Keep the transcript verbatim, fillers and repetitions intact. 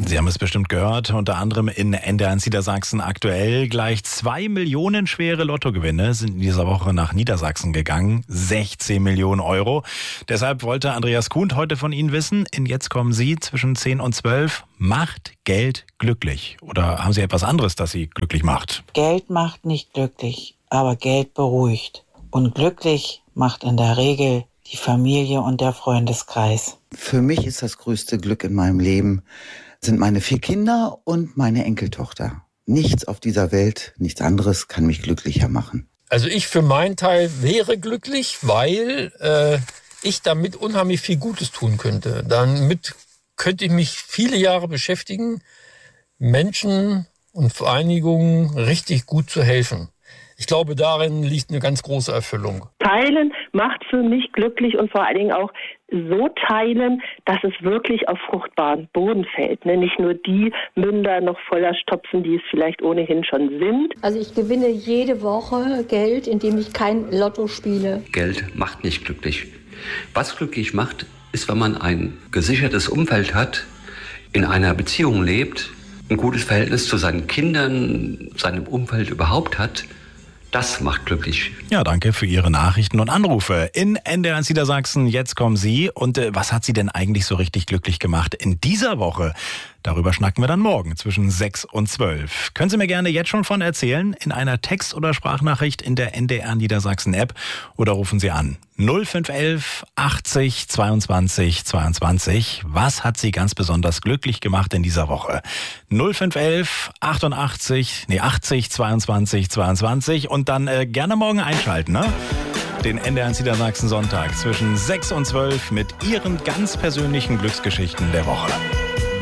Sie haben es bestimmt gehört, unter anderem in N D R eins Niedersachsen aktuell. Gleich zwei Millionen schwere Lottogewinne sind in dieser Woche nach Niedersachsen gegangen. sechzehn Millionen Euro. Deshalb wollte Andreas Kuhn heute von Ihnen wissen, in Jetzt kommen Sie zwischen zehn und zwölf. Macht Geld glücklich? Oder haben Sie etwas anderes, das Sie glücklich macht? Geld macht nicht glücklich, aber Geld beruhigt. Und glücklich macht in der Regel die Familie und der Freundeskreis. Für mich ist das größte Glück in meinem Leben, sind meine vier Kinder und meine Enkeltochter. Nichts auf dieser Welt, nichts anderes kann mich glücklicher machen. Also ich für meinen Teil wäre glücklich, weil äh, ich damit unheimlich viel Gutes tun könnte. Damit könnte ich mich viele Jahre beschäftigen, Menschen und Vereinigungen richtig gut zu helfen. Ich glaube, darin liegt eine ganz große Erfüllung. Teilen macht für mich glücklich und vor allen Dingen auch so teilen, dass es wirklich auf fruchtbaren Boden fällt. Ne? Nicht nur die Münder noch voller stopfen, die es vielleicht ohnehin schon sind. Also ich gewinne jede Woche Geld, indem ich kein Lotto spiele. Geld macht nicht glücklich. Was glücklich macht, ist, wenn man ein gesichertes Umfeld hat, in einer Beziehung lebt, ein gutes Verhältnis zu seinen Kindern, seinem Umfeld überhaupt hat. Das macht glücklich. Ja, danke für Ihre Nachrichten und Anrufe. In N D R eins Niedersachsen, jetzt kommen Sie. Und äh, was hat Sie denn eigentlich so richtig glücklich gemacht in dieser Woche? Darüber schnacken wir dann morgen zwischen sechs und zwölf. Können Sie mir gerne jetzt schon von erzählen, in einer Text- oder Sprachnachricht in der N D R Niedersachsen App oder rufen Sie an null fünf elf achtzig zweiundzwanzig zweiundzwanzig. Was hat Sie ganz besonders glücklich gemacht in dieser Woche? null fünf elf achtundachtzig, nee achtzig zweiundzwanzig zweiundzwanzig und dann äh, gerne morgen einschalten, ne? Den N D R eins Niedersachsen Sonntag zwischen sechs und zwölf mit Ihren ganz persönlichen Glücksgeschichten der Woche.